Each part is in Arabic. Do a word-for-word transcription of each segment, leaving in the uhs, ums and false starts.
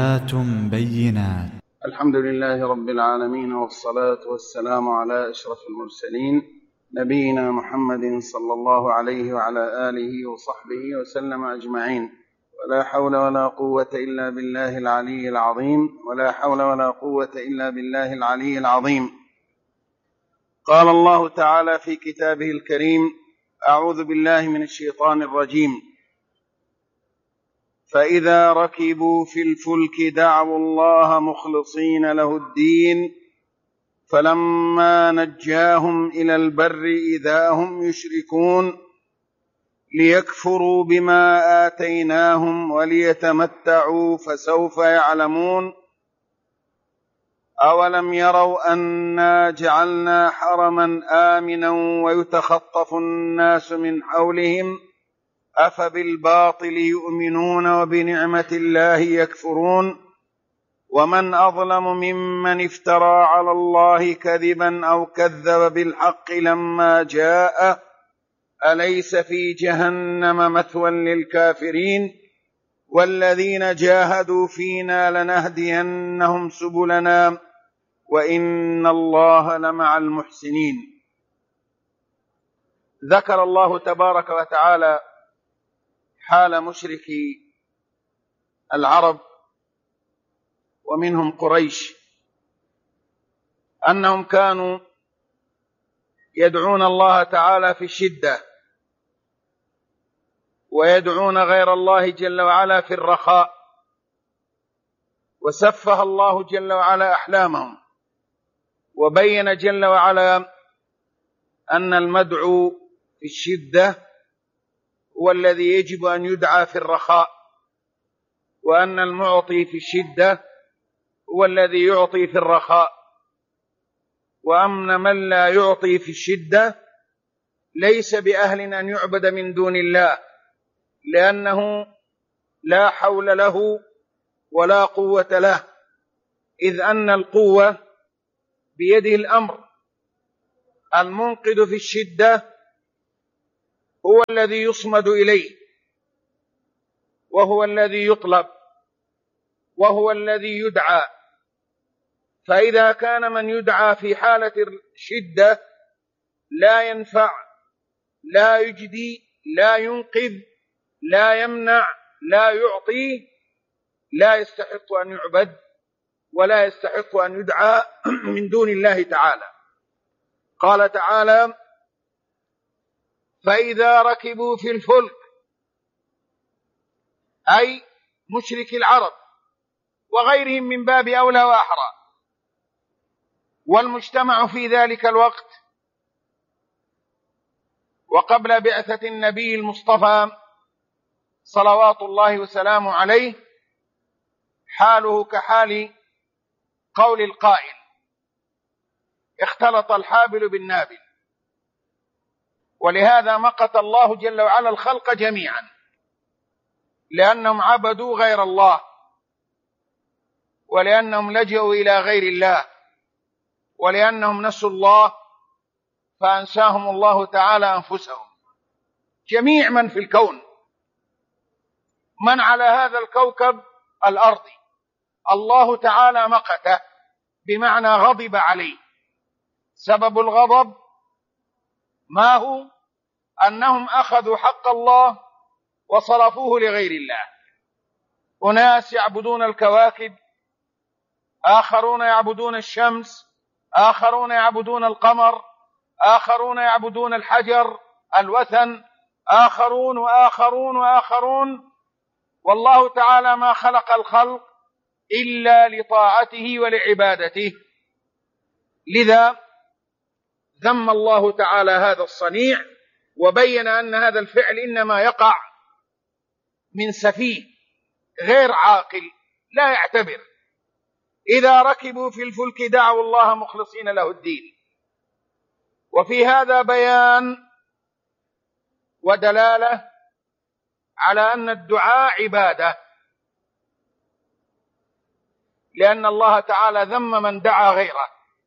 آيات بينات. الحمد لله رب العالمين، والصلاة والسلام على أشرف المرسلين نبينا محمد صلى الله عليه وعلى آله وصحبه وسلم أجمعين. ولا حول ولا قوة إلا بالله العلي العظيم ولا حول ولا قوة إلا بالله العلي العظيم. قال الله تعالى في كتابه الكريم: أعوذ بالله من الشيطان الرجيم. فإذا ركبوا في الفلك دعوا الله مخلصين له الدين فلما نجاهم إلى البر إذا هم يشركون ليكفروا بما آتيناهم وليتمتعوا فسوف يعلمون. أولم يروا أنا جعلنا حرما آمنا ويتخطف الناس من حولهم أفبالباطل يؤمنون وبنعمة الله يكفرون. ومن أظلم ممن افترى على الله كذبا أو كذب بالحق لما جاءه أليس في جهنم مثوى للكافرين والذين جاهدوا فينا لنهدينهم سبلنا وإن الله لمع المحسنين. ذكر الله تبارك وتعالى حال مشركي العرب ومنهم قريش، أنهم كانوا يدعون الله تعالى في الشدة ويدعون غير الله جل وعلا في الرخاء، وسفه الله جل وعلا أحلامهم، وبين جل وعلا أن المدعو في الشدة هو الذي يجب أن يدعى في الرخاء، وأن المعطي في الشدة هو الذي يعطي في الرخاء، وأن من لا يعطي في الشدة ليس بأهل أن يعبد من دون الله، لأنه لا حول له ولا قوة له، إذ أن القوة بيده الأمر. المنقذ في الشدة هو الذي يصمد إليه، وهو الذي يطلب، وهو الذي يدعى. فإذا كان من يدعى في حالة الشدة لا ينفع، لا يجدي، لا ينقذ، لا يمنع، لا يعطي، لا يستحق أن يعبد ولا يستحق أن يدعى من دون الله تعالى. قال تعالى: فإذا ركبوا في الفلك، أي مشرك العرب وغيرهم من باب أولى وأحرى. والمجتمع في ذلك الوقت وقبل بعثة النبي المصطفى صلوات الله وسلامه عليه حاله كحال قول القائل: اختلط الحابل بالنابل. ولهذا مقت الله جل وعلا الخلق جميعا، لأنهم عبدوا غير الله، ولأنهم لجأوا إلى غير الله، ولأنهم نسوا الله فأنساهم الله تعالى أنفسهم. جميع من في الكون، من على هذا الكوكب الأرضي، الله تعالى مقته، بمعنى غضب عليه. سبب الغضب ما هو؟ أنهم أخذوا حق الله وصرفوه لغير الله. أناس يعبدون الكواكب، آخرون يعبدون الشمس، آخرون يعبدون القمر، آخرون يعبدون الحجر الوثن، آخرون وآخرون وآخرون. والله تعالى ما خلق الخلق إلا لطاعته ولعبادته. لذا ذم الله تعالى هذا الصنيع، وبين أن هذا الفعل إنما يقع من سفيه غير عاقل لا يعتبر. إذا ركبوا في الفلك دعوا الله مخلصين له الدين. وفي هذا بيان ودلالة على أن الدعاء عبادة، لأن الله تعالى ذم من دعا غيره.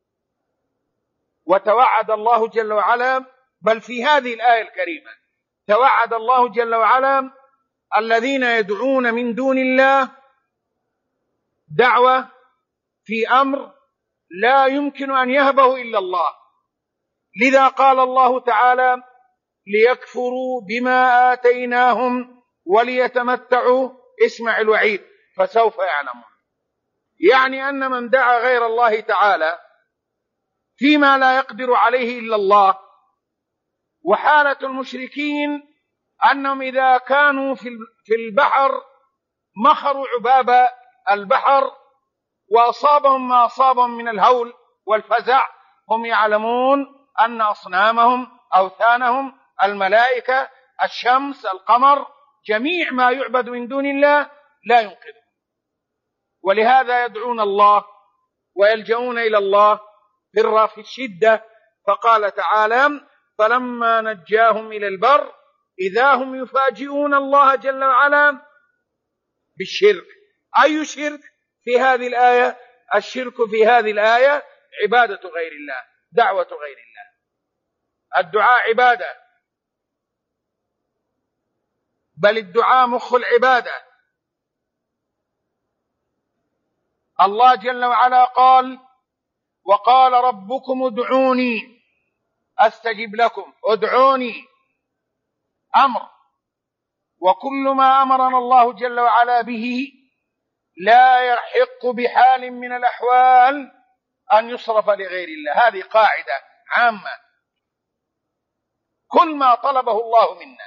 وتوعد الله جل وعلا، بل في هذه الآية الكريمة توعد الله جل وعلا الذين يدعون من دون الله دعوة في أمر لا يمكن أن يهبه إلا الله. لذا قال الله تعالى: ليكفروا بما آتيناهم وليتمتعوا. اسمع الوعيد: فسوف يعلمون. يعني أن من دعا غير الله تعالى فيما لا يقدر عليه إلا الله. وحالة المشركين أنهم إذا كانوا في البحر مخروا عباب البحر وأصابهم ما أصابهم من الهول والفزع، هم يعلمون أن أصنامهم أوثانهم الملائكة الشمس القمر جميع ما يعبد من دون الله لا ينقذهم، ولهذا يدعون الله ويلجؤون إلى الله في الشدة. فقال تعالى: فلما نجاهم إلى البر إذا هم يفاجئون الله جل وعلا بالشرك. أي شرك في هذه الآية؟ الشرك في هذه الآية عبادة غير الله، دعوة غير الله. الدعاء عبادة، بل الدعاء مخ العبادة. الله جل وعلا قال: وقال ربكم ادعوني أستجب لكم. ادعوني أمر، وكل ما أمرنا الله جل وعلا به لا يحق بحال من الأحوال أن يصرف لغير الله. هذه قاعدة عامة. كل ما طلبه الله منا،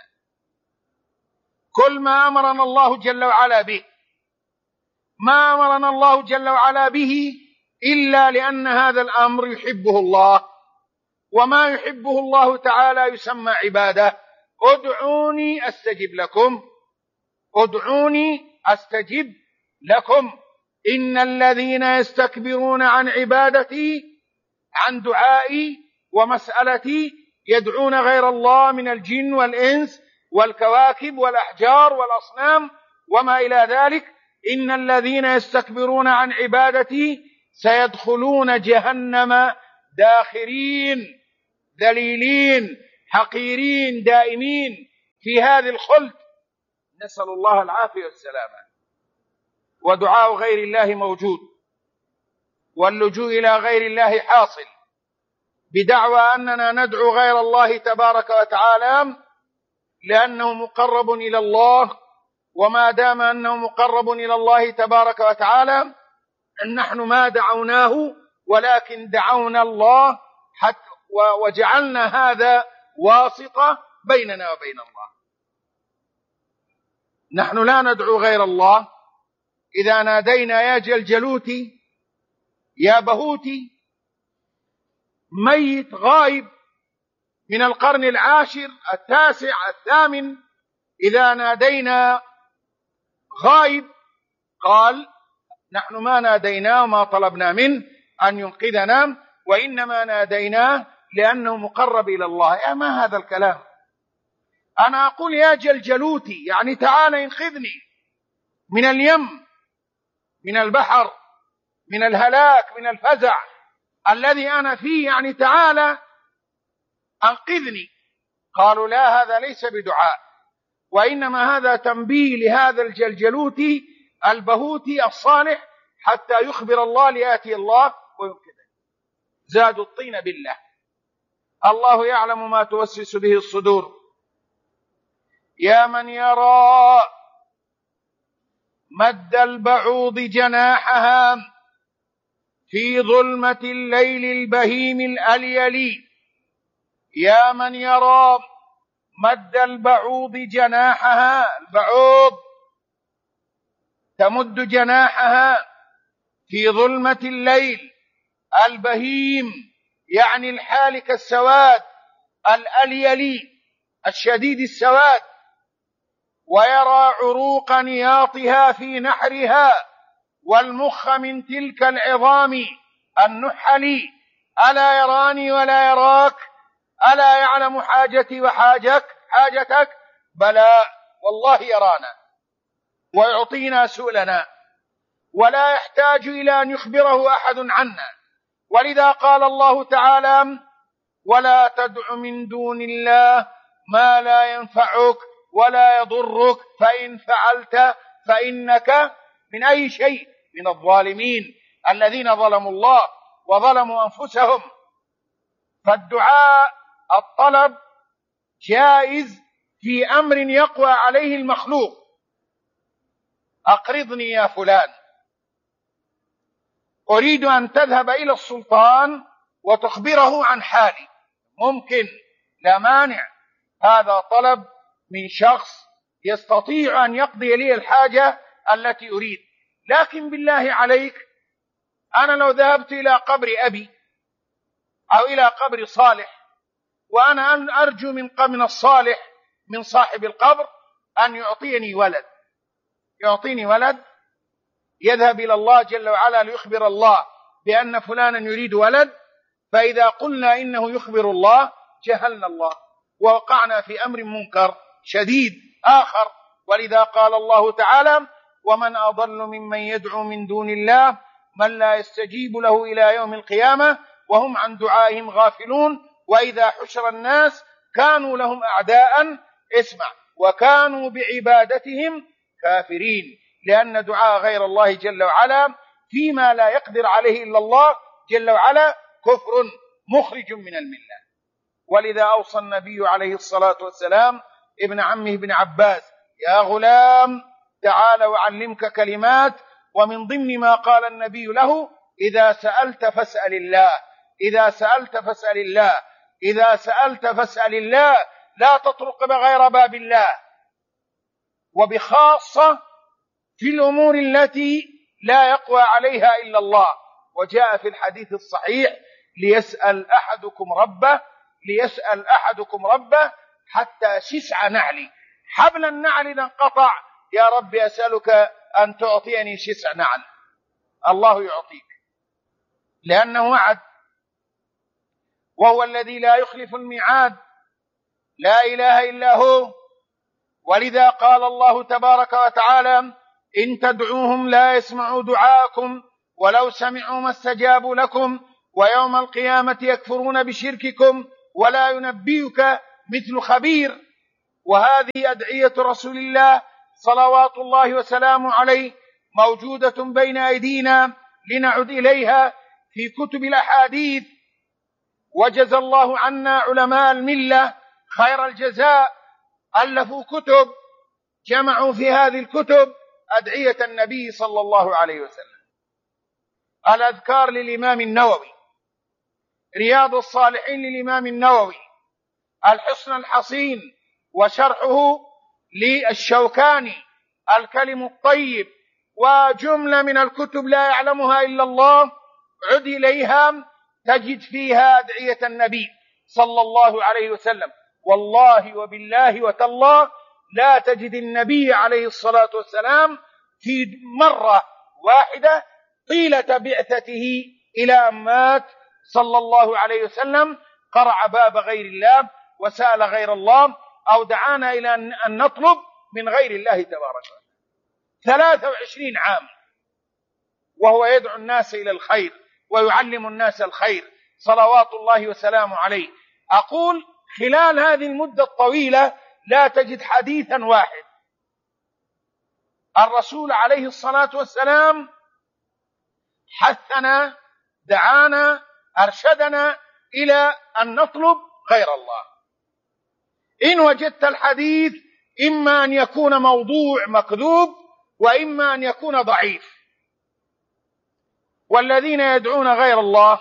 كل ما أمرنا الله جل وعلا به، ما أمرنا الله جل وعلا به إلا لأن هذا الأمر يحبه الله، وما يحبه الله تعالى يسمى عبادة. ادعوني أستجب لكم، ادعوني أستجب لكم. إن الذين يستكبرون عن عبادتي، عن دعائي ومسألتي، يدعون غير الله من الجن والإنس والكواكب والأحجار والأصنام وما إلى ذلك. إن الذين يستكبرون عن عبادتي سيدخلون جهنم داخرين ذليلين حقيرين دائمين في هذه الخلد، نسأل الله العافية والسلامة. ودعاء غير الله موجود، واللجوء إلى غير الله حاصل، بدعوى أننا ندعو غير الله تبارك وتعالى لأنه مقرب إلى الله. وما دام أنه مقرب إلى الله تبارك وتعالى أن نحن ما دعوناه، ولكن دعونا الله حتى وجعلنا هذا واسطة بيننا وبين الله. نحن لا ندعو غير الله. إذا نادينا يا جلجلوتي يا بهوتي، ميت غائب من القرن العاشر التاسع الثامن، إذا نادينا غائب قال: نحن ما ناديناه وما طلبنا منه أن ينقذنا، وإنما ناديناه لأنه مقرب إلى الله. يا ما هذا الكلام؟ أنا أقول يا جلجلوتي يعني تعال انقذني من اليم، من البحر، من الهلاك، من الفزع الذي أنا فيه، يعني تعال أنقذني. قالوا: لا، هذا ليس بدعاء، وإنما هذا تنبيه لهذا الجلجلوتي البهوتي الصالح حتى يخبر الله ليأتي الله وينقذه. زادوا الطين بالله. الله يعلم ما توسوس به الصدور. يا من يرى مد البعوض جناحها في ظلمة الليل البهيم الأليلي، يا من يرى مد البعوض جناحها، البعوض تمد جناحها في ظلمة الليل البهيم، يعني الحالك السواد الأليلي الشديد السواد، ويرى عروق نياطها في نحرها والمخ من تلك العظام النحل. ألا يراني ولا يراك؟ ألا يعلم حاجتي وحاجك حاجتك؟ بلى والله يرانا ويعطينا سؤلنا، ولا يحتاج إلى أن يخبره أحد عنا. ولذا قال الله تعالى: ولا تدع من دون الله ما لا ينفعك ولا يضرك، فإن فعلت فإنك من أي شيء من الظالمين الذين ظلموا الله وظلموا أنفسهم. فالدعاء الطلب جائز في أمر يقوى عليه المخلوق. أقرضني يا فلان، أريد أن تذهب إلى السلطان وتخبره عن حالي، ممكن، لا مانع، هذا طلب من شخص يستطيع أن يقضي لي الحاجة التي أريد. لكن بالله عليك، أنا لو ذهبت إلى قبر أبي أو إلى قبر صالح وأنا أرجو من من الصالح من صاحب القبر أن يعطيني ولد، يعطيني ولد، يذهب إلى الله جل وعلا ليخبر الله بأن فلانا يريد ولد، فإذا قلنا إنه يخبر الله جهلنا الله ووقعنا في أمر منكر شديد آخر. ولذا قال الله تعالى: ومن أضل ممن يدعو من دون الله من لا يستجيب له إلى يوم القيامة وهم عن دعائهم غافلون وإذا حشر الناس كانوا لهم أعداء، اسمع، وكانوا بعبادتهم كافرين، لأن دعاء غير الله جل وعلا فيما لا يقدر عليه إلا الله جل وعلا كفر مخرج من الملة. ولذا أوصى النبي عليه الصلاة والسلام ابن عمه ابن عباس: يا غلام تعال وعلمك كلمات. ومن ضمن ما قال النبي له: إذا سألت فاسأل الله، إذا سألت فاسأل الله، إذا سألت فاسأل الله، لا تطرق بغير باب الله، وبخاصة في الأمور التي لا يقوى عليها إلا الله. وجاء في الحديث الصحيح: ليسأل أحدكم ربه، ليسأل أحدكم ربه حتى شسع نعلي، حبل النعل إذا انقطع يا رب أسألك أن تعطيني شسع نعل، الله يعطيك، لأنه وعد، وهو الذي لا يخلف الميعاد، لا إله إلا هو. ولذا قال الله تبارك وتعالى: إن تدعوهم لا يسمعوا دعاءكم ولو سمعوا ما استجابوا لكم ويوم القيامة يكفرون بشرككم ولا ينبئك مثل خبير. وهذه أدعية رسول الله صلوات الله وسلامه عليه موجودة بين أيدينا لنعد إليها في كتب الأحاديث. وجزى الله عنا علماء الملة خير الجزاء، ألفوا كتب جمعوا في هذه الكتب أدعية النبي صلى الله عليه وسلم. الأذكار للإمام النووي، رياض الصالحين للإمام النووي، الحصن الحصين وشرحه للشوكاني، الكلم الطيب، وجملة من الكتب لا يعلمها إلا الله، عد إليها تجد فيها أدعية النبي صلى الله عليه وسلم. والله وبالله وتالله لا تجد النبي عليه الصلاة والسلام في مرة واحدة طيلة بعثته إلى أن مات صلى الله عليه وسلم قرع باب غير الله وسأل غير الله أو دعانا إلى أن نطلب من غير الله تبارك وتعالى. ثلاثة وعشرين عام وهو يدعو الناس إلى الخير ويعلم الناس الخير صلوات الله وسلامه عليه. أقول خلال هذه المدة الطويلة لا تجد حديثا واحد الرسول عليه الصلاة والسلام حثنا، دعانا، أرشدنا إلى أن نطلب غير الله. إن وجدت الحديث إما أن يكون موضوع مكذوب وإما أن يكون ضعيف. والذين يدعون غير الله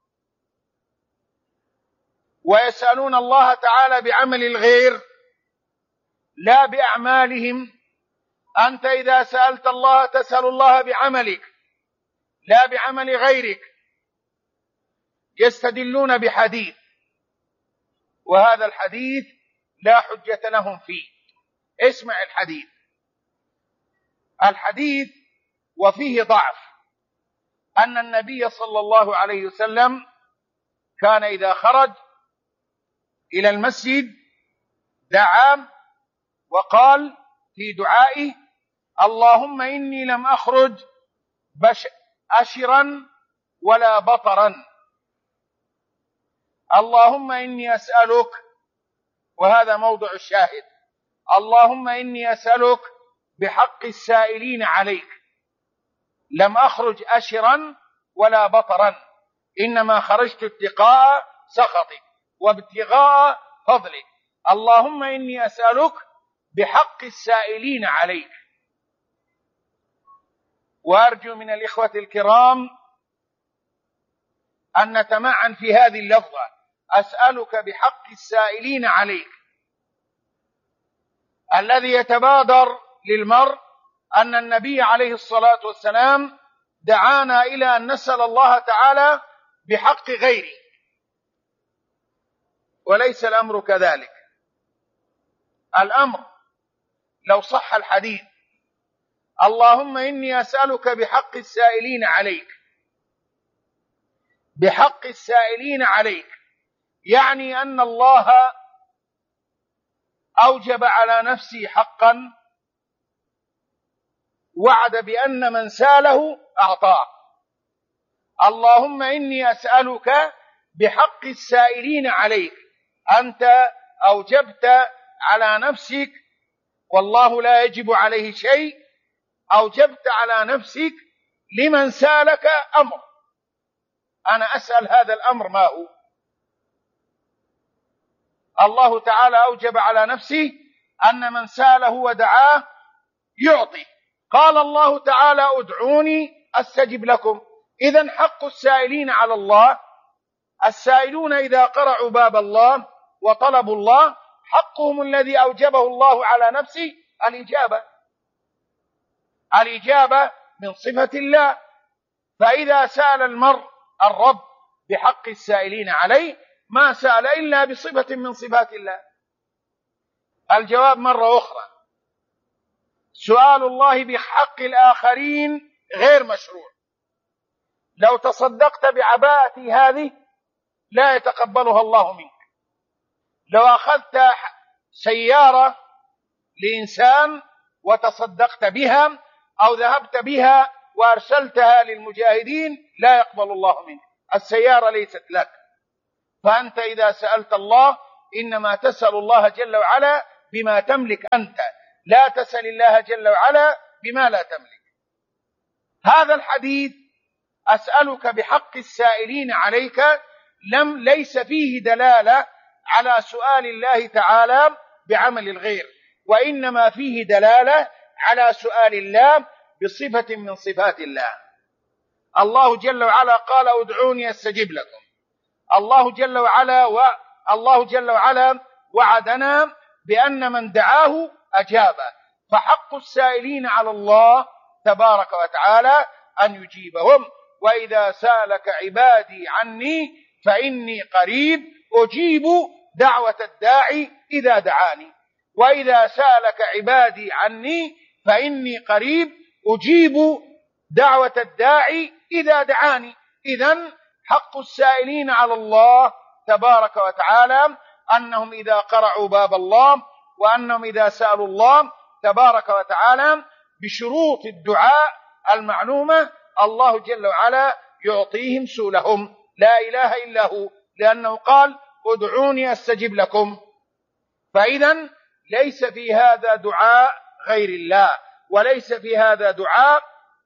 ويسألون الله تعالى بعمل الغير لا بأعمالهم. أنت إذا سألت الله تسأل الله بعملك لا بعمل غيرك. يستدلون بحديث وهذا الحديث لا حجة لهم فيه. اسمع الحديث، الحديث وفيه ضعف، أن النبي صلى الله عليه وسلم كان إذا خرج إلى المسجد دعا وقال في دعائه: اللهم إني لم أخرج بش أشرا ولا بطرا، اللهم إني أسألك، وهذا موضع الشاهد، اللهم إني أسألك بحق السائلين عليك لم أخرج أشرا ولا بطرا، إنما خرجت اتقاء سخطك وابتغاء فضلك. اللهم إني أسألك بحق السائلين عليك. وأرجو من الإخوة الكرام أن نتمعن في هذه اللفظة: أسألك بحق السائلين عليك. الذي يتبادر للمرء أن النبي عليه الصلاة والسلام دعانا إلى أن نسأل الله تعالى بحق غيره، وليس الأمر كذلك. الأمر لو صح الحديث: اللهم إني أسألك بحق السائلين عليك، بحق السائلين عليك يعني أن الله أوجب على نفسه حقا، وعد بأن من ساله أعطاه. اللهم إني أسألك بحق السائلين عليك، أنت أوجبت على نفسك، والله لا يجب عليه شيء، أوجبت على نفسك لمن سالك أمر. أنا أسأل هذا الأمر ما هو؟ الله تعالى أوجب على نفسه أن من ساله ودعاه يعطي. قال الله تعالى: ادعوني أستجب لكم. إذن حق السائلين على الله، السائلون إذا قرعوا باب الله وطلبوا الله، حقهم الذي أوجبه الله على نفسه الإجابة. الإجابة من صفة الله. فإذا سأل المرء الرب بحق السائلين عليه ما سأل إلا بصفة من صفات الله. الجواب مرة أخرى: سؤال الله بحق الآخرين غير مشروع. لو تصدقت بعباءتي هذه لا يتقبلها الله منك. لو أخذت سيارة لإنسان وتصدقت بها أو ذهبت بها وأرسلتها للمجاهدين لا يقبل الله منك. السيارة ليست لك. فأنت إذا سألت الله إنما تسأل الله جل وعلا بما تملك أنت، لا تسأل الله جل وعلا بما لا تملك. هذا الحديث أسألك بحق السائلين عليك لم ليس فيه دلالة على سؤال الله تعالى بعمل الغير، وإنما فيه دلالة على سؤال الله بصفة من صفات الله. الله جل وعلا قال: ادعوني أستجب لكم. الله جل وعلا و... الله جل وعلا وعدنا بأن من دعاه أجابه، فحق السائلين على الله تبارك وتعالى أن يجيبهم. وإذا سألك عبادي عني فإني قريب أجيب دعوة الداعي إذا دعاني. وإذا سألك عبادي عني فإني قريب أجيب دعوة الداعي إذا دعاني. إذن حق السائلين على الله تبارك وتعالى أنهم إذا قرعوا باب الله، وأنهم إذا سألوا الله تبارك وتعالى بشروط الدعاء المعلومة، الله جل وعلا يعطيهم سؤلهم. لا إله إلا هو، لأنه قال: ادعوني أستجب لكم. فإذا ليس في هذا دعاء غير الله، وليس في هذا دعاء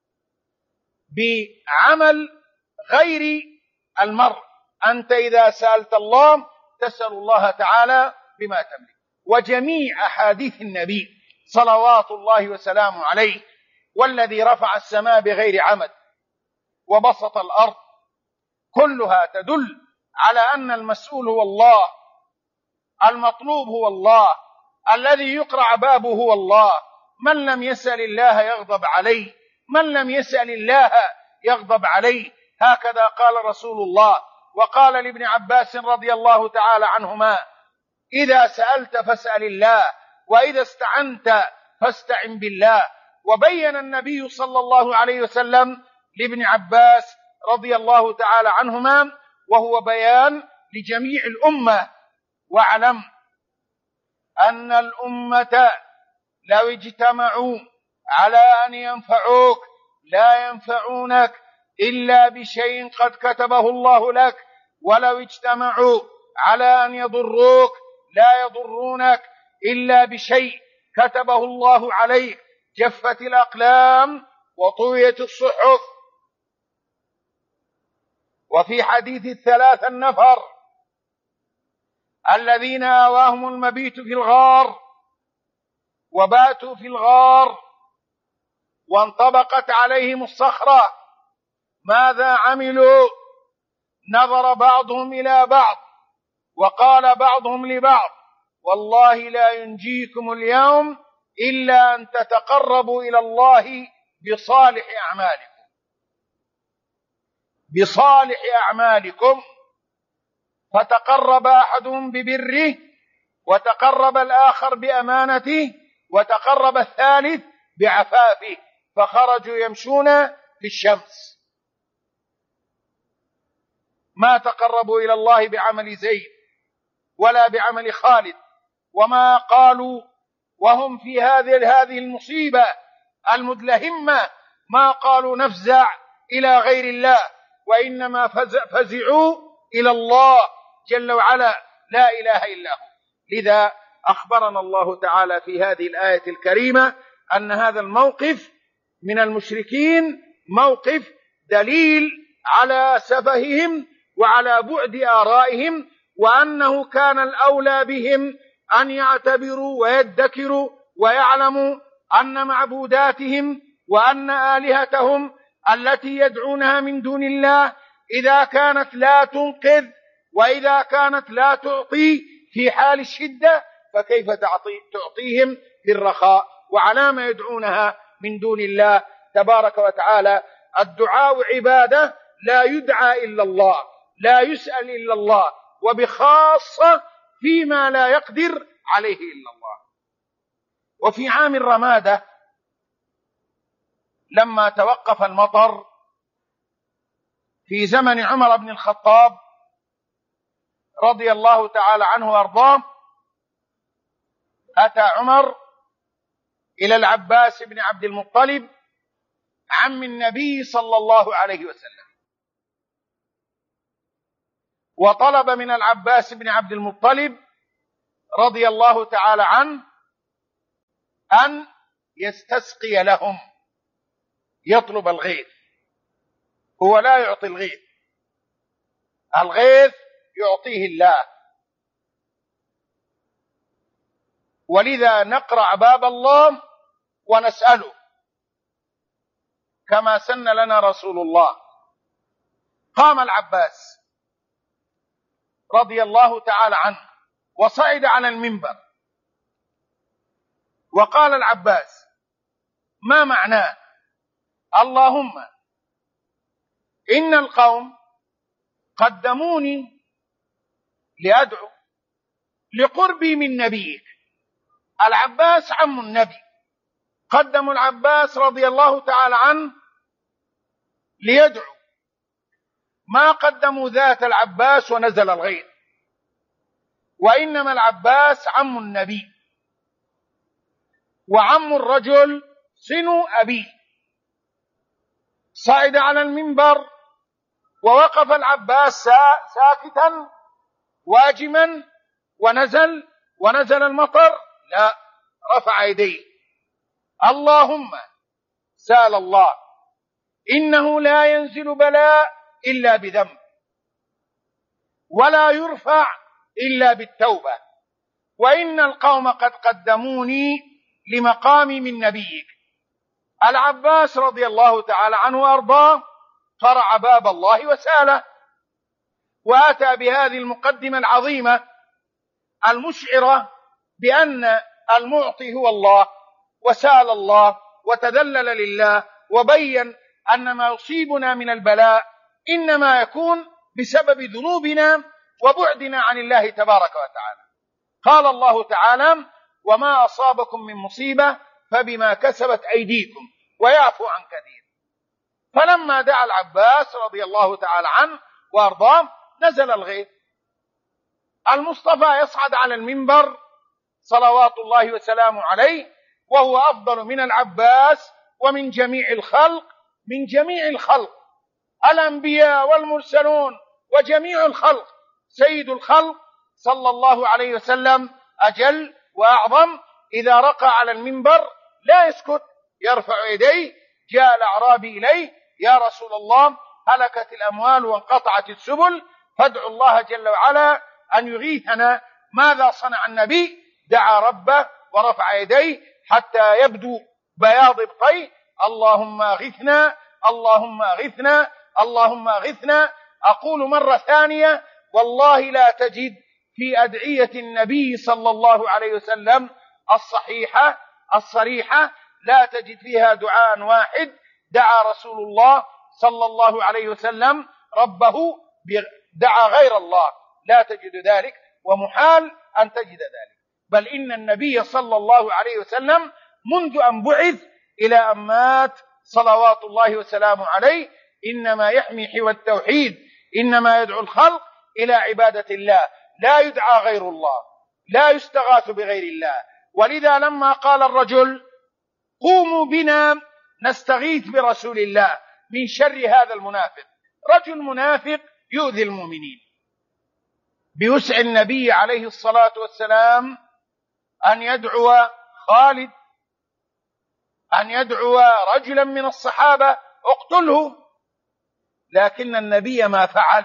بعمل غير المرء. أنت إذا سألت الله تسأل الله تعالى بما تملك. وجميع أحاديث النبي صلوات الله وسلامه عليه: والذي رفع السماء بغير عمد وبسط الأرض، كلها تدل على أن المسؤول هو الله، المطلوب هو الله، الذي يقرع بابه هو الله. من لم يسأل الله يغضب عليه، من لم يسأل الله يغضب عليه. هكذا قال رسول الله. وقال لابن عباس رضي الله تعالى عنهما: إذا سألت فاسأل الله، وإذا استعنت فاستعن بالله. وبين النبي صلى الله عليه وسلم لابن عباس رضي الله تعالى عنهما، وهو بيان لجميع الأمة: واعلم أن الأمة لو اجتمعوا على أن ينفعوك لا ينفعونك إلا بشيء قد كتبه الله لك، ولو اجتمعوا على أن يضروك لا يضرونك إلا بشيء كتبه الله عليك. جفت الأقلام وطويت الصحف. وفي حديث الثلاثة النفر الذين آواهم المبيت في الغار وباتوا في الغار وانطبقت عليهم الصخرة، ماذا عملوا؟ نظر بعضهم إلى بعض وقال بعضهم لبعض: والله لا ينجيكم اليوم إلا أن تتقربوا إلى الله بصالح أعمالكم بصالح أعمالكم فتقرب أحدهم ببره، وتقرب الآخر بأمانته، وتقرب الثالث بعفافه، فخرجوا يمشون في الشمس. ما تقربوا إلى الله بعمل زيد ولا بعمل خالد، وما قالوا وهم في هذه هذه المصيبة المدلهمة، ما قالوا نفزع إلى غير الله، وإنما فزعوا إلى الله جل وعلا لا إله إلا هو. لذا أخبرنا الله تعالى في هذه الآية الكريمة أن هذا الموقف من المشركين موقف دليل على سفههم وعلى بعد آرائهم، وأنه كان الأولى بهم أن يعتبروا ويدكروا ويعلموا أن معبوداتهم وأن آلهتهم التي يدعونها من دون الله إذا كانت لا تنقذ وإذا كانت لا تعطي في حال الشدة، فكيف تعطي تعطيهم في الرخاء؟ وعلى ما يدعونها من دون الله تبارك وتعالى. الدعاء عبادة، لا يدعى إلا الله، لا يسأل إلا الله، وبخاصة فيما لا يقدر عليه إلا الله. وفي عام الرمادة لما توقف المطر في زمن عمر بن الخطاب رضي الله تعالى عنه وارضاه، أتى عمر إلى العباس بن عبد المطلب عم النبي صلى الله عليه وسلم، وطلب من العباس بن عبد المطلب رضي الله تعالى عنه أن يستسقي لهم، يطلب الغيث. هو لا يعطي الغيث، الغيث يعطيه الله. ولذا نقرع باب الله ونسأله كما سن لنا رسول الله. قام العباس رضي الله تعالى عنه وصعد على المنبر، وقال العباس: ما معناه؟ اللهم إن القوم قدموني لأدعو لقربي من نبيك. العباس عم النبي، قدموا العباس رضي الله تعالى عنه ليدعو، ما قدموا ذات العباس ونزل الغيث، وإنما العباس عم النبي، وعم الرجل صنو أبيه. صعد على المنبر ووقف العباس ساكتا واجما، ونزل ونزل المطر، لا، رفع يديه: اللهم، سال الله، إنه لا ينزل بلاء إلا بذنب، ولا يرفع إلا بالتوبة، وإن القوم قد قدموني لمقامي من نبيك. العباس رضي الله تعالى عنه وأرضاه قرع باب الله وساله، وأتى بهذه المقدمة العظيمة المشعرة بأن المعطي هو الله، وسال الله وتذلل لله، وبين أن ما يصيبنا من البلاء إنما يكون بسبب ذنوبنا وبعدنا عن الله تبارك وتعالى. قال الله تعالى: وما أصابكم من مصيبة فبما كسبت أيديكم ويعفو عن كثير. فلما دعا العباس رضي الله تعالى عنه وأرضاه نزل الغيث. المصطفى يصعد على المنبر صلوات الله وسلامه عليه، وهو أفضل من العباس ومن جميع الخلق، من جميع الخلق، الأنبياء والمرسلون وجميع الخلق. سيد الخلق صلى الله عليه وسلم أجل وأعظم، إذا رقى على المنبر لا يسكت، يرفع يديه جاء الأعرابي إليه: يا رسول الله، هلكت الأموال وانقطعت السبل، فادعوا الله جل وعلا أن يغيثنا. ماذا صنع النبي؟ دعا ربه ورفع يديه حتى يبدو بياض ابطيه: اللهم اغثنا، اللهم اغثنا، اللهم اغثنا. أقول مرة ثانية: والله لا تجد في أدعية النبي صلى الله عليه وسلم الصحيحة الصريحة، لا تجد فيها دعاء واحد دعا رسول الله صلى الله عليه وسلم ربه، دعا غير الله، لا تجد ذلك، ومحال أن تجد ذلك. بل إن النبي صلى الله عليه وسلم منذ أن بعث إلى أن مات صلوات الله وسلامه عليه إنما يحمي حوى التوحيد، إنما يدعو الخلق إلى عبادة الله، لا يدعى غير الله، لا يستغاث بغير الله. ولذا لما قال الرجل: قوموا بنا نستغيث برسول الله من شر هذا المنافق، رجل منافق يؤذي المؤمنين، بوسع النبي عليه الصلاة والسلام أن يدعو خالد، أن يدعو رجلا من الصحابة: اقتله. لكن النبي ما فعل،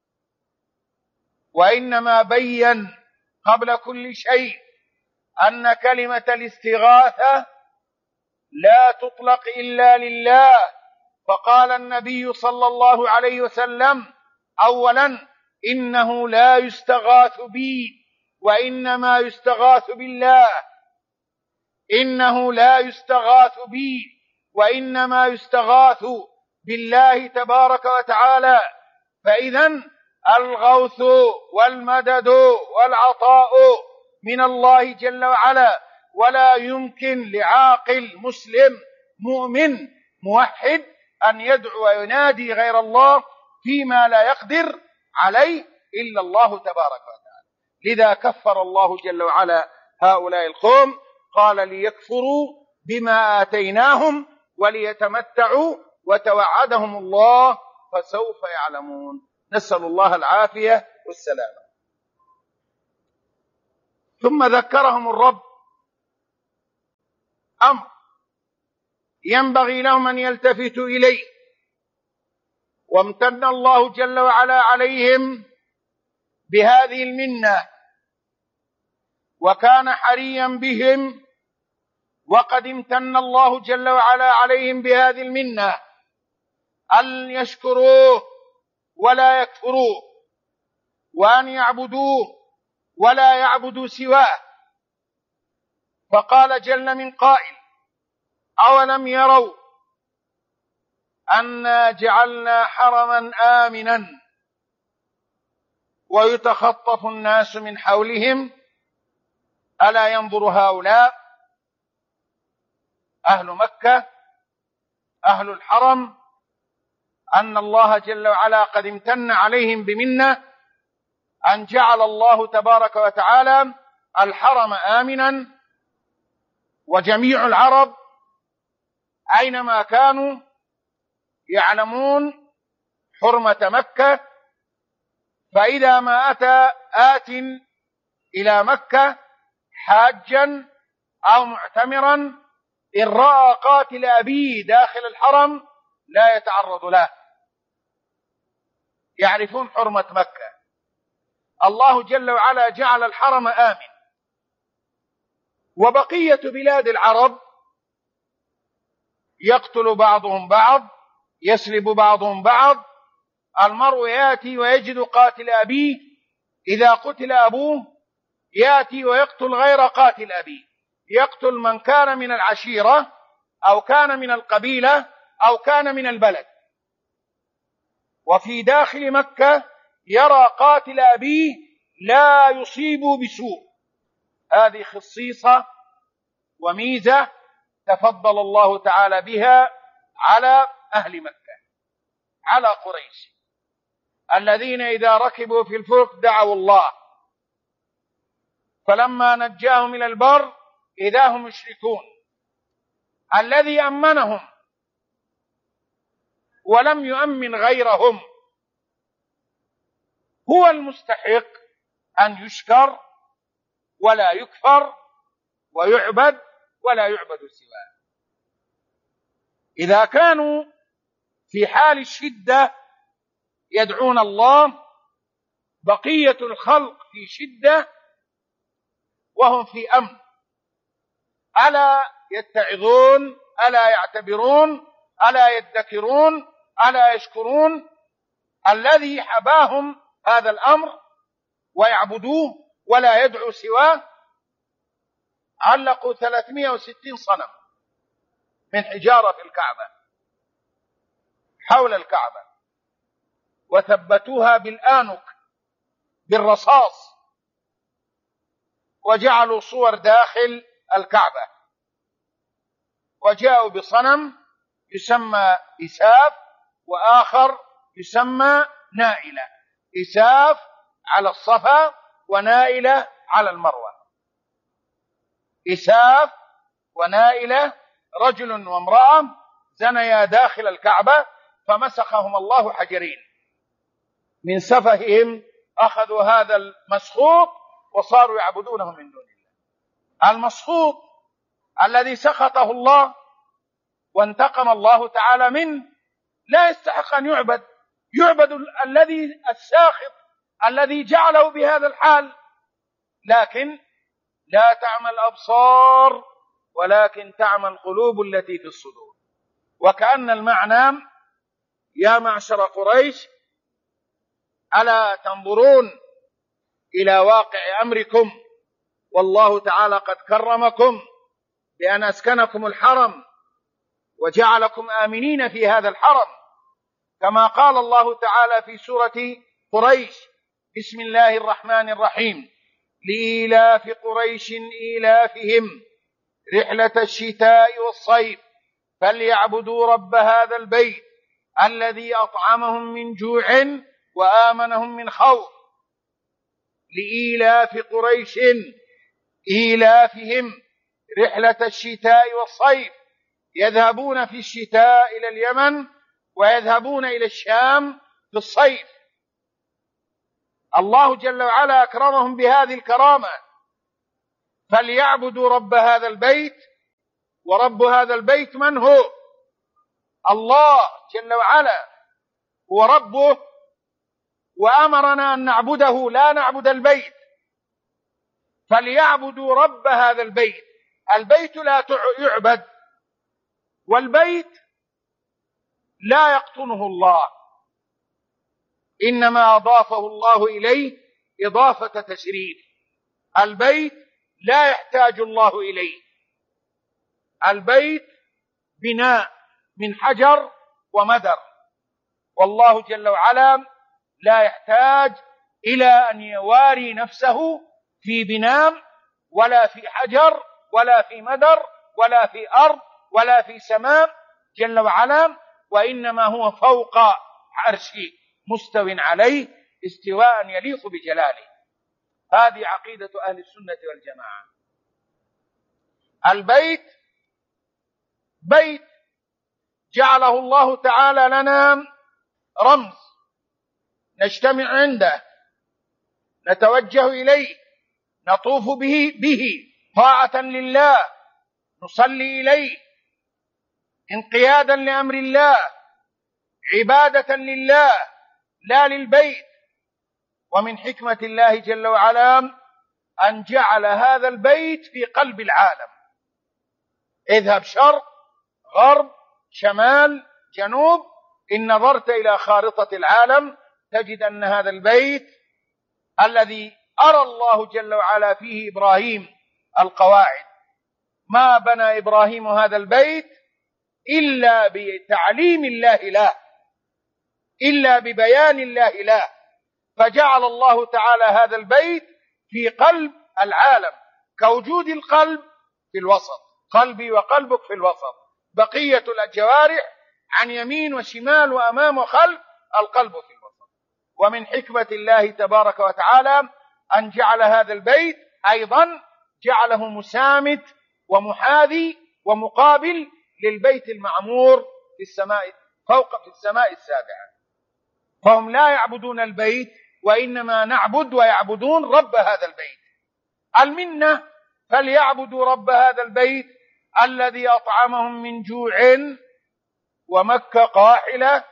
وإنما بين قبل كل شيء أن كلمة الاستغاثة لا تطلق إلا لله. فقال النبي صلى الله عليه وسلم: أولا إنه لا يستغاث بي، وإنما يستغاث بالله. إنه لا يستغاث بي وإنما يستغاث بالله تبارك وتعالى. فإذا الغوث والمدد والعطاء من الله جل وعلا، ولا يمكن لعاقل مسلم مؤمن موحد أن يدعو وينادي غير الله فيما لا يقدر عليه إلا الله تبارك وتعالى. لذا كفر الله جل وعلا هؤلاء القوم، قال: ليكفروا بما آتيناهم وليتمتعوا، وتوعدهم الله فسوف يعلمون. نسأل الله العافية والسلامة. ثم ذكرهم الرب أمر ينبغي لهم أن يلتفتوا إليه، وامتن الله جل وعلا عليهم بهذه المنة، وكان حريا بهم، وقد امتن الله جل وعلا عليهم بهذه المنة أن يشكروه ولا يكفروه، وأن يعبدوه ولا يعبدوا سواه. فقال جل من قائل: أولم يروا أنا جعلنا حرما آمنا ويتخطف الناس من حولهم ألا ينظر هؤلاء أهل مكة أهل الحرم أن الله جل وعلا قد امتن عليهم بمنة أن جعل الله تبارك وتعالى الحرم آمنا، وجميع العرب أينما كانوا يعلمون حرمة مكة. فإذا ما أتى آت إلى مكة حاجا أو معتمرا، إن رأى قاتل أبيه داخل الحرم لا يتعرض له، يعرفون حرمة مكة. الله جل وعلا جعل الحرم آمن، وبقية بلاد العرب يقتل بعضهم بعض، يسلب بعضهم بعض. المرء يأتي ويجد قاتل أبيه، إذا قتل أبوه يأتي ويقتل غير قاتل أبيه، يقتل من كان من العشيرة أو كان من القبيلة أو كان من البلد. وفي داخل مكة يرى قاتل أبيه لا يصيب بسوء. هذه خصيصة وميزة تفضل الله تعالى بها على أهل مكة، على قريش، الذين إذا ركبوا في الفلك دعوا الله، فلما نجاهم إلى البر إذا هم يشركون. الذي أمنهم ولم يؤمن غيرهم هو المستحق أن يشكر ولا يكفر ويعبد ولا يعبد سواه. إذا كانوا في حال الشدة يدعون الله، بقية الخلق في شدة وهم في أمن، ألا يتعظون؟ ألا يعتبرون؟ ألا يذكرون؟ ألا يشكرون الذي حباهم هذا الأمر ويعبدوه ولا يدعو سواه؟ علقوا ثلاثمائة وستين صنم من حجارة في الكعبة حول الكعبة، وثبتوها بالآنك بالرصاص، وجعلوا صور داخل الكعبة، وجاءوا بصنم يسمى إساف وآخر يسمى نائلة، إساف على الصفا ونائلة على المروة. إساف ونائلة رجل وامرأة زنيا داخل الكعبة فمسخهم الله حجرين من سفههم، أخذوا هذا المسخوط وصاروا يعبدونه من دون الله. المسخوط الذي سخطه الله وانتقم الله تعالى منه لا يستحق أن يعبد، يعبد الذي الساخط الذي جعله بهذا الحال. لكن لا تعمى الأبصار ولكن تعمى القلوب التي في الصدور. وكأن المعنى يا معشر قريش ألا تنظرون إلى واقع أمركم، والله تعالى قد كرمكم بأن أسكنكم الحرم وجعلكم آمنين في هذا الحرم، كما قال الله تعالى في سورة قريش: بسم الله الرحمن الرحيم، لإيلاف قريش إيلافهم رحلة الشتاء والصيف فليعبدوا رب هذا البيت الذي أطعمهم من جوع وآمنهم من خوف. لإيلاف قريش إيلافهم رحلة الشتاء والصيف، يذهبون في الشتاء إلى اليمن ويذهبون إلى الشام في الصيف. الله جل وعلا أكرمهم بهذه الكرامة، فليعبدوا رب هذا البيت. ورب هذا البيت من هو؟ الله جل وعلا هو ربه، وأمرنا أن نعبده لا نعبد البيت. فليعبدوا رب هذا البيت. البيت لا يعبد، والبيت لا يقطنه الله، إنما أضافه الله إليه إضافة تشريف. البيت لا يحتاج الله إليه، البيت بناء من حجر ومدر، والله جل وعلا لا يحتاج إلى أن يواري نفسه في بناء ولا في حجر ولا في مدر ولا في أرض ولا في سماء جل وعلا، وإنما هو فوق عرشه مستو عليه استواء يليق بجلاله. هذه عقيدة أهل السنة والجماعة. البيت بيت جعله الله تعالى لنا رمز نجتمع عنده، نتوجه إليه، نطوف به به طاعة لله، نصلي إليه انقيادا لأمر الله، عبادة لله لا للبيت. ومن حكمة الله جل وعلا أن جعل هذا البيت في قلب العالم. اذهب شرق غرب شمال جنوب، إن نظرت إلى خارطة العالم تجد أن هذا البيت الذي أرى الله جل وعلا فيه إبراهيم القواعد، ما بنى إبراهيم هذا البيت إلا بتعليم الله له، إلا ببيان الله له، فجعل الله تعالى هذا البيت في قلب العالم، كوجود القلب في الوسط، قلبي وقلبك في الوسط، بقية الجوارح عن يمين وشمال وأمام وخلف، القلب في الوسط. ومن حكمة الله تبارك وتعالى أن جعل هذا البيت أيضا جعله مسامت ومحاذي ومقابل للبيت المعمور في السماء، فوق في السماء السابعة. فهم لا يعبدون البيت، وإنما نعبد ويعبدون رب هذا البيت. المنة فليعبدوا رب هذا البيت الذي أطعمهم من جوع ومكة قاحلة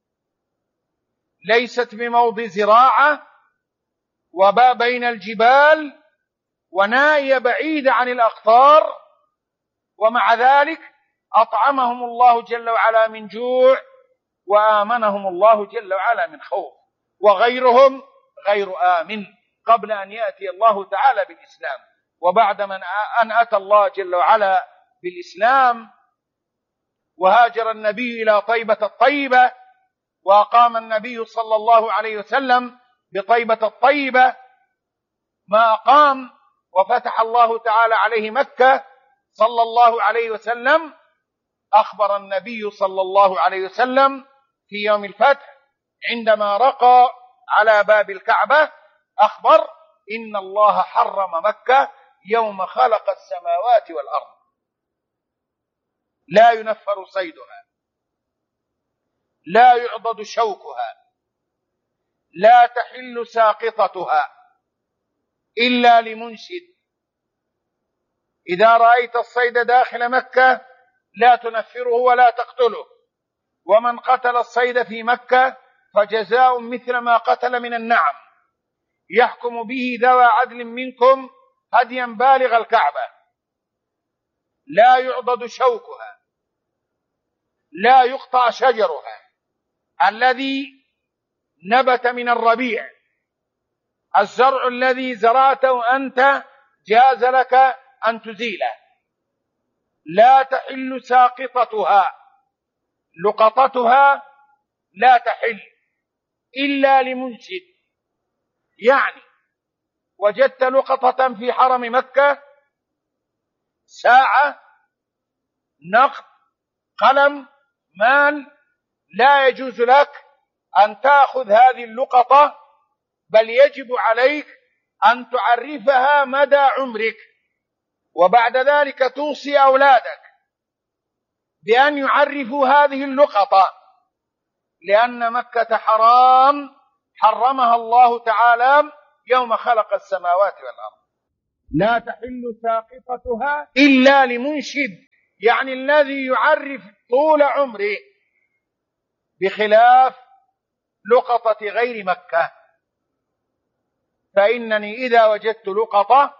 ليست بموضع زراعة، وبا بين الجبال، ونائية بعيدة عن الأقطار، ومع ذلك أطعمهم الله جل وعلا من جوع وآمنهم الله جل وعلا من خوف، وغيرهم غير آمن قبل أن يأتي الله تعالى بالإسلام. وبعد من أن أتى الله جل وعلا بالإسلام وهاجر النبي إلى طيبة الطيبة، وأقام النبي صلى الله عليه وسلم بطيبة الطيبة ما أقام، وفتح الله تعالى عليه مكة صلى الله عليه وسلم، أخبر النبي صلى الله عليه وسلم في يوم الفتح عندما رقى على باب الكعبة، أخبر إن الله حرم مكة يوم خلق السماوات والأرض، لا ينفر صيدها، لا يعضد شوكها، لا تحل ساقطتها إلا لمنشد. إذا رأيت الصيد داخل مكة لا تنفره ولا تقتله، ومن قتل الصيد في مكة فجزاء مثل ما قتل من النعم، يحكم به ذوى عدل منكم هديا بالغ الكعبة، لا يعضد شوكها، لا يقطع شجرها الذي نبت من الربيع، الزرع الذي زرعته أنت جاز لك أن تزيله، لا تحل ساقطتها، لقطتها لا تحل إلا لمنشد. يعني وجدت لقطة في حرم مكة، ساعة، نقد، قلم، مال، لا يجوز لك أن تأخذ هذه اللقطة، بل يجب عليك أن تعرفها مدى عمرك، وبعد ذلك توصي أولادك بأن يعرفوا هذه اللقطة، لأن مكة حرام حرمها الله تعالى يوم خلق السماوات والأرض. لا تحل ساقطتها إلا لمنشد، يعني الذي يعرف طول عمره، بخلاف لقطة غير مكة. فإنني إذا وجدت لقطة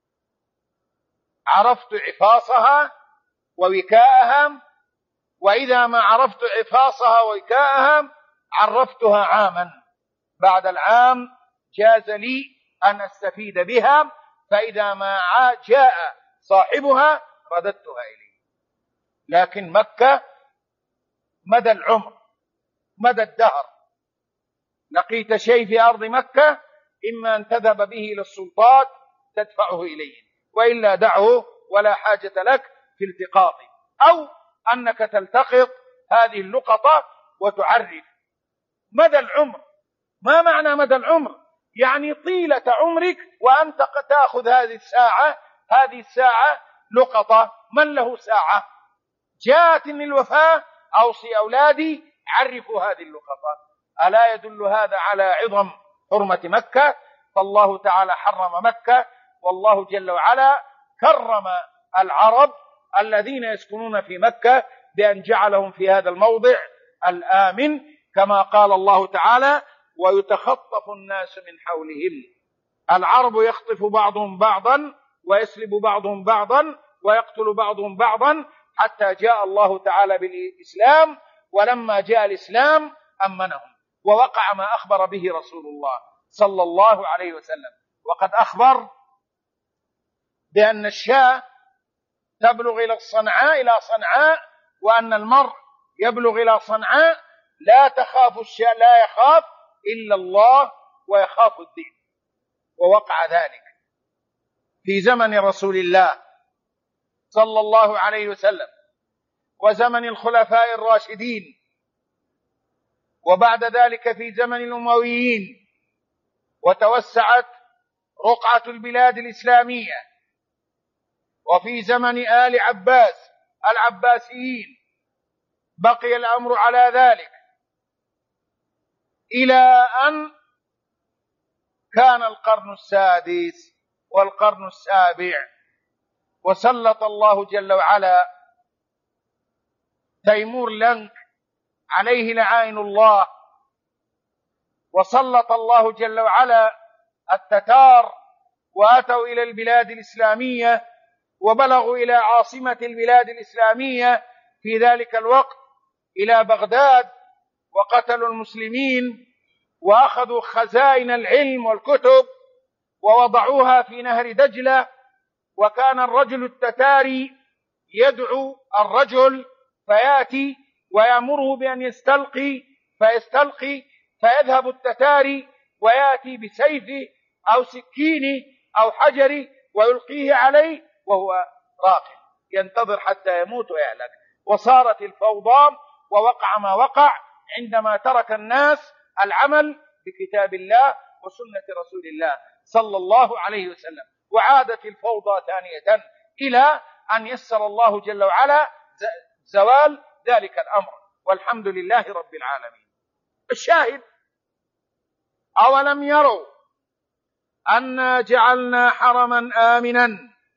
عرفت عفاصها ووكاءها، وإذا ما عرفت عفاصها ووكاءها عرفتها عاما، بعد العام جاز لي أن أستفيد بها، فإذا ما جاء صاحبها رددتها إليه. لكن مكة مدى العمر، مدى الدهر، لقيت شيء في أرض مكة إما أن تذهب به إلى السلطات تدفعه إليه، وإلا دعه ولا حاجة لك في التقاطه، أو أنك تلتقط هذه اللقطة وتعرف مدى العمر. ما معنى مدى العمر؟ يعني طيلة عمرك وأنت تأخذ هذه الساعة، هذه الساعة لقطة. من له ساعة جاءتني الوفاة أوصي أولادي عرفوا هذه اللقطة. ألا يدل هذا على عظم حرمة مكة؟ فالله تعالى حرم مكة، والله جل وعلا كرم العرب الذين يسكنون في مكة بأن جعلهم في هذا الموضع الآمن، كما قال الله تعالى: ويتخطف الناس من حولهم. العرب يخطف بعضهم بعضا ويسلب بعضهم بعضا ويقتل بعضهم بعضا، حتى جاء الله تعالى بالإسلام، ولما جاء الإسلام أمنهم، ووقع ما أخبر به رسول الله صلى الله عليه وسلم. وقد أخبر بأن الشاة تبلغ إلى صنعاء إلى صنعاء وأن المرء يبلغ إلى صنعاء لا تخاف الشاة، لا يخاف إلا الله ويخاف الدين. ووقع ذلك في زمن رسول الله صلى الله عليه وسلم وزمن الخلفاء الراشدين، وبعد ذلك في زمن الأمويين، وتوسعت رقعة البلاد الإسلامية، وفي زمن آل عباس العباسيين بقي الأمر على ذلك، إلى أن كان القرن السادس والقرن السابع، وسلط الله جل وعلا تيمور لنك عليه لعائن الله، وسلط الله جل وعلا التتار وأتوا إلى البلاد الإسلامية وبلغوا إلى عاصمة البلاد الإسلامية في ذلك الوقت إلى بغداد، وقتلوا المسلمين وأخذوا خزائن العلم والكتب ووضعوها في نهر دجلة. وكان الرجل التتاري يدعو الرجل فيأتي ويأمره بأن يستلقي فيستلقي، فيذهب التتاري ويأتي بسيفه أو سكينه أو حجره ويلقيه عليه وهو راقد ينتظر حتى يموت ويهلك. وصارت الفوضى ووقع ما وقع عندما ترك الناس العمل بكتاب الله وسنة رسول الله صلى الله عليه وسلم، وعادت الفوضى ثانية إلى أن يسر الله جل وعلا زوال ذلك الأمر، والحمد لله رب العالمين. الشاهد: أولم يروا أنا جعلنا حرما آمنا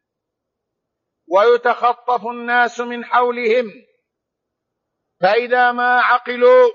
ويتخطف الناس من حولهم فإذا ما عقلوا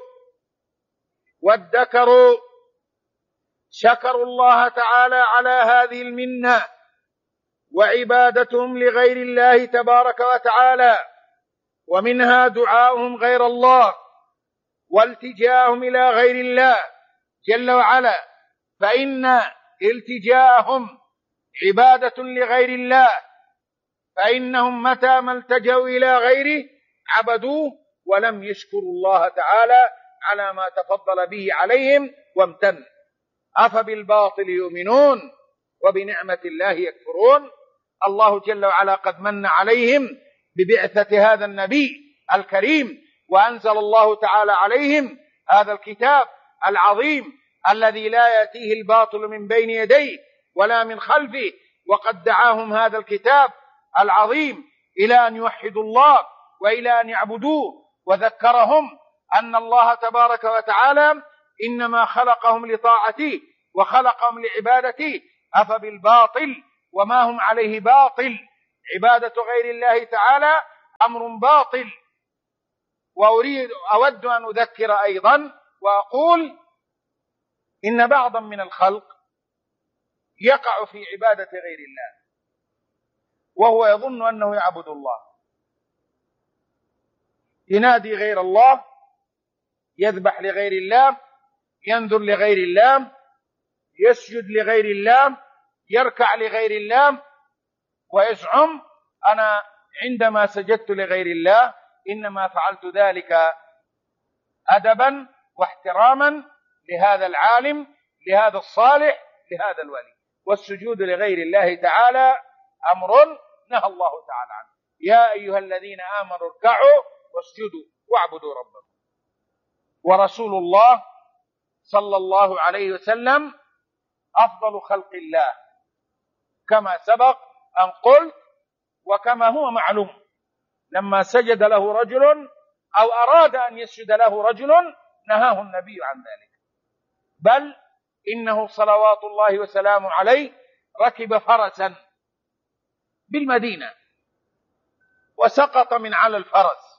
وادكروا شكروا الله تعالى على هذه المنة وعبادتهم لغير الله تبارك وتعالى، ومنها دعاؤهم غير الله والتجاءهم إلى غير الله جل وعلا، فإن التجاءهم عبادة لغير الله، فإنهم متى ما التجوا إلى غيره عبدوه ولم يشكروا الله تعالى على ما تفضل به عليهم وامتن. أفبالباطل يؤمنون وبنعمة الله يكفرون. الله جل وعلا قد من عليهم ببعثة هذا النبي الكريم، وأنزل الله تعالى عليهم هذا الكتاب العظيم الذي لا يأتيه الباطل من بين يديه ولا من خلفه، وقد دعاهم هذا الكتاب العظيم إلى أن يوحدوا الله وإلى أن يعبدوه، وذكرهم أن الله تبارك وتعالى إنما خلقهم لطاعته وخلقهم لعبادته. أفبالباطل وما هم عليه باطل، عبادة غير الله تعالى أمر باطل. وأريد أود أن أذكر أيضا وأقول إن بعضا من الخلق يقع في عبادة غير الله وهو يظن أنه يعبد الله، ينادي غير الله، يذبح لغير الله، ينذر لغير الله، يسجد لغير الله، يركع لغير الله، ويزعم أنا عندما سجدت لغير الله إنما فعلت ذلك أدبا واحتراما لهذا العالم، لهذا الصالح، لهذا الولي. والسجود لغير الله تعالى أمر نهى الله تعالى عنه: يا أيها الذين آمنوا اركعوا واسجدوا واعبدوا ربكم. ورسول الله صلى الله عليه وسلم أفضل خلق الله كما سبق أن قلت وكما هو معلوم. لما سجد له رجل أو أراد أن يسجد له رجل نهاه النبي عن ذلك، بل إنه صلوات الله وسلامه عليه ركب فرسا بالمدينة وسقط من على الفرس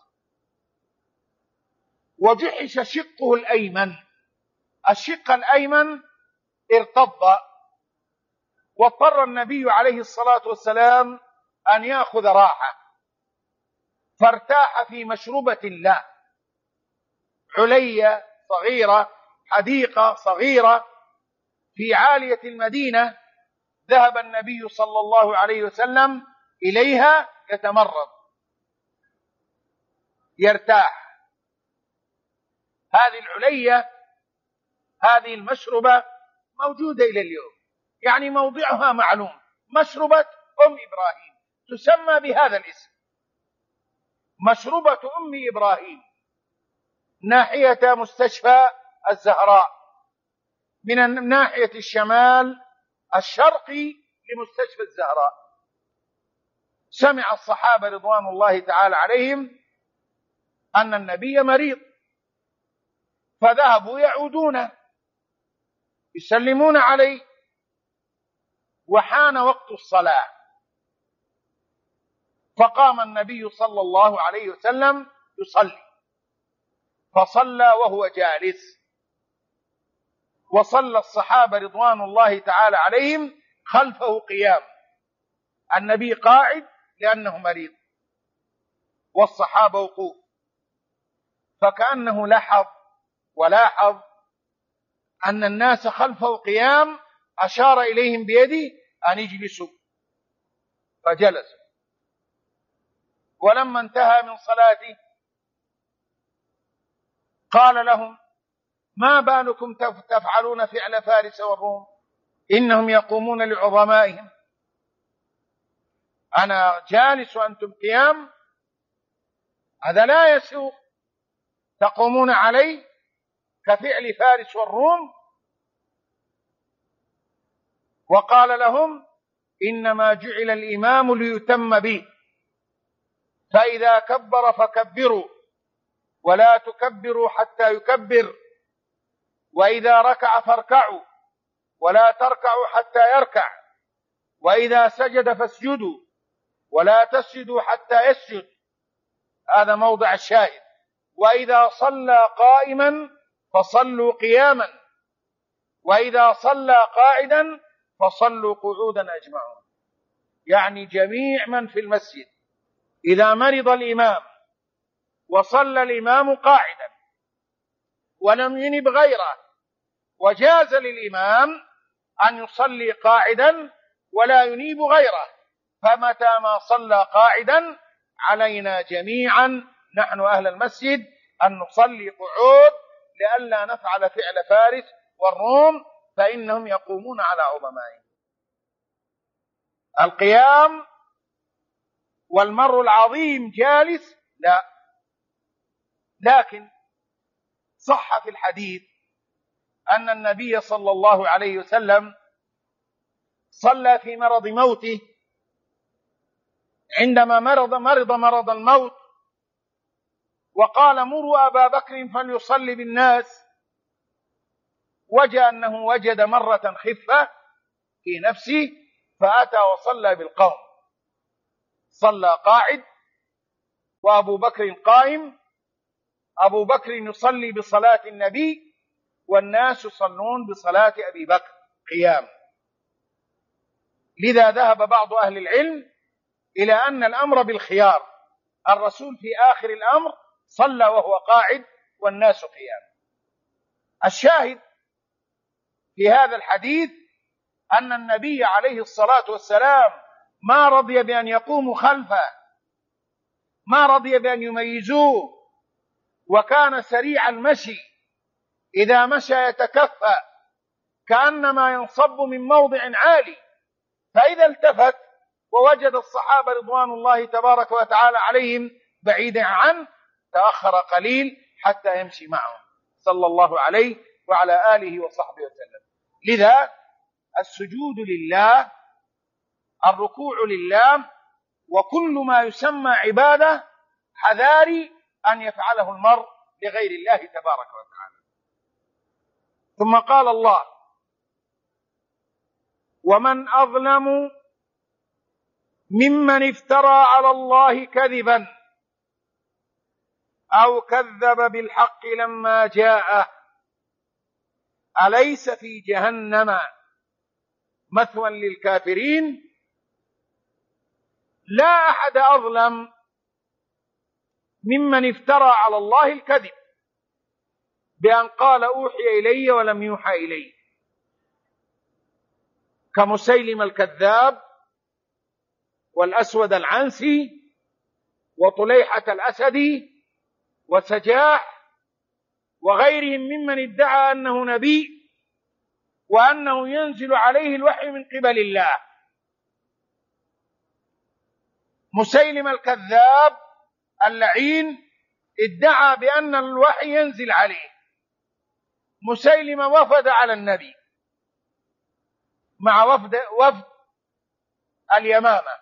وجحش شقه الأيمن، الشق الأيمن ارتض، واضطر النبي عليه الصلاة والسلام أن يأخذ راحة، فارتاح في مشربة له، علية صغيرة، حديقة صغيرة في عالية المدينة، ذهب النبي صلى الله عليه وسلم إليها يتمرض يرتاح. هذه العلية، هذه المشربة موجودة إلى اليوم، يعني موضعها معلوم، مشربة أم إبراهيم، تسمى بهذا الاسم، مشربة أم إبراهيم، ناحية مستشفى الزهراء، من ناحية الشمال الشرقي لمستشفى الزهراء. سمع الصحابة رضوان الله تعالى عليهم أن النبي مريض، فذهبوا يعودون يسلمون عليه، وحان وقت الصلاة، فقام النبي صلى الله عليه وسلم يصلي، فصلى وهو جالس، وصلى الصحابة رضوان الله تعالى عليهم خلفه قيام، النبي قاعد لأنه مريض والصحابة وقوف، فكأنه لاحظ ولاحظ أن الناس خلفه قيام، أشار إليهم بيده أن يجلسوا فجلسوا. ولما انتهى من صلاته قال لهم: ما بالكم تفعلون فعل فارس والروم؟ إنهم يقومون لعظمائهم، أنا جالس وأنتم قيام، هذا لا يسوق، تقومون عليه كفعل فارس والروم. وقال لهم: إنما جعل الإمام ليتم به، فإذا كبر فكبروا ولا تكبروا حتى يكبر، وإذا ركع فاركعوا ولا تركعوا حتى يركع، وإذا سجد فاسجدوا ولا تسجدوا حتى يسجد. هذا موضع الشاهد. وإذا صلى قائما فصلوا قياما، وإذا صلى قاعدا فصلوا قعودا أجمعون. يعني جميع من في المسجد إذا مرض الإمام وصلى الإمام قاعدا ولم ينب غيره، وجاز للإمام أن يصلي قاعدا ولا ينيب غيره، فمتى ما صلى قاعدا علينا جميعا نحن أهل المسجد أن نصلي قعود، لئلا نفعل فعل فارس والروم فإنهم يقومون على عظمائهم. القيام والمر العظيم جالس لا، لكن صح في الحديث أن النبي صلى الله عليه وسلم صلى في مرض موته، عندما مرض مرض مرض الموت، وقال: مروا أبا بكر فليصلي بالناس. وجاء أنه وجد مرة خفة في نفسه فأتى وصلى بالقوم، صلى قاعد وأبو بكر قائم، أبو بكر يصلي بصلاة النبي والناس يصلون بصلاة أبي بكر قيام. لذا ذهب بعض أهل العلم إلى أن الأمر بالخيار، الرسول في آخر الأمر صلى وهو قاعد والناس قيام. الشاهد في هذا الحديث أن النبي عليه الصلاة والسلام ما رضي بأن يقوموا خلفه، ما رضي بأن يميزوه، وكان سريع المشي، إذا مشى يتكفى كأنما ينصب من موضع عالي، فإذا التفت ووجد الصحابة رضوان الله تبارك وتعالى عليهم بعيدا عنه تأخر قليل حتى يمشي معهم صلى الله عليه وعلى آله وصحبه وسلم. لذا السجود لله، الركوع لله، وكل ما يسمى عبادة حذاري أن يفعله المرء لغير الله تبارك وتعالى. ثم قال الله: ومن أظلم ممن افترى على الله كذبا أو كذب بالحق لما جاءه، أليس في جهنم مثوى للكافرين. لا أحد أظلم ممن افترى على الله الكذب بأن قال أوحي إلي ولم يوحى إلي، كمسيلم الكذاب والأسود العنسي وطليحة الأسدي وسجاح وغيرهم ممن ادعى أنه نبي وأنه ينزل عليه الوحي من قبل الله. مسيلم الكذاب اللعين ادعى بأن الوحي ينزل عليه. مسيلم وفد على النبي مع وفد وفد اليمامة،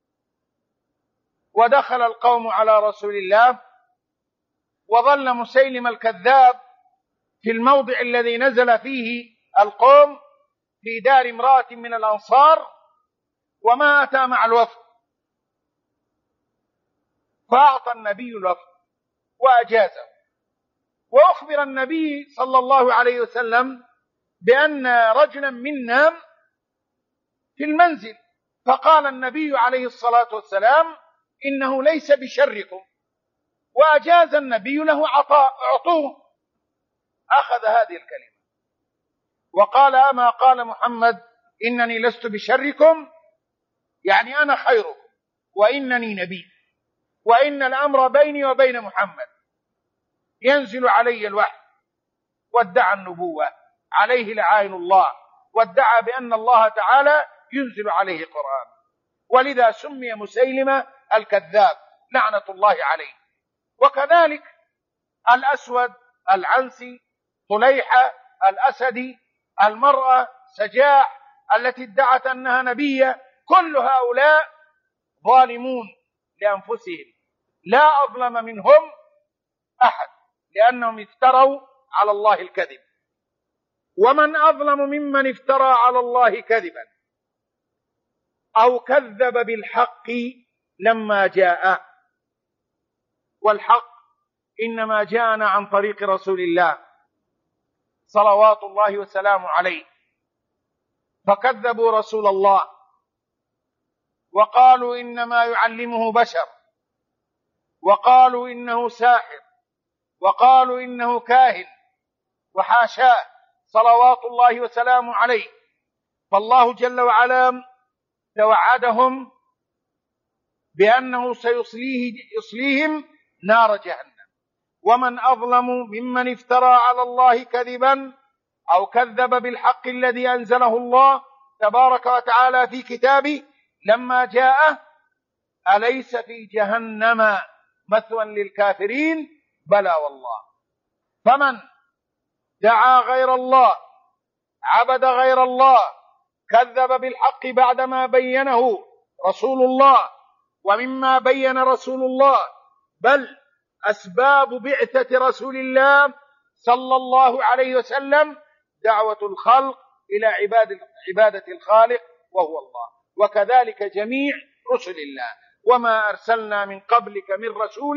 ودخل القوم على رسول الله، وظل مسيلم الكذاب في الموضع الذي نزل فيه القوم في دار امرأة من الأنصار، وما أتى مع الوفد، فأعطى النبي الوفد وأجازه، وأخبر النبي صلى الله عليه وسلم بأن رجلا منا في المنزل، فقال النبي عليه الصلاة والسلام إنه ليس بشركم، وأجاز النبي له عطاء أعطوه. أخذ هذه الكلمة وقال أما قال محمد إنني لست بشركم، يعني أنا خيركم وإنني نبي، وإن الأمر بيني وبين محمد، ينزل علي الوحي، وادعى النبوة عليه لعائن الله، وادعى بأن الله تعالى ينزل عليه قرآن، ولذا سمي مسيلمة الكذاب لعنة الله عليه. وكذلك الأسود العنسي، طليحة الأسدي، المرأة سجاح التي ادعت أنها نبية، كل هؤلاء ظالمون لأنفسهم، لا أظلم منهم أحد، لأنهم افتروا على الله الكذب. ومن أظلم ممن افترى على الله كذبا أو كذب بالحق لما جاء، والحق إنما جاءنا عن طريق رسول الله صلوات الله وسلامه عليه، فكذبوا رسول الله وقالوا إنما يعلمه بشر، وقالوا إنه ساحر، وقالوا إنه كاهن، وحاشاه صلوات الله وسلامه عليه. فالله جل وعلا توعدهم بأنه سيصليه يصليهم نار جهنم. ومن أظلم ممن افترى على الله كذبا أو كذب بالحق الذي أنزله الله تبارك وتعالى في كتابه لما جاءه، أليس في جهنم مثوى للكافرين؟ بلى والله. فمن دعا غير الله، عبد غير الله، كذب بالحق بعدما بينه رسول الله، ومما بين رسول الله، بل أسباب بعثة رسول الله صلى الله عليه وسلم دعوة الخلق إلى عبادة, عبادة الخالق وهو الله، وكذلك جميع رسل الله. وما أرسلنا من قبلك من رسول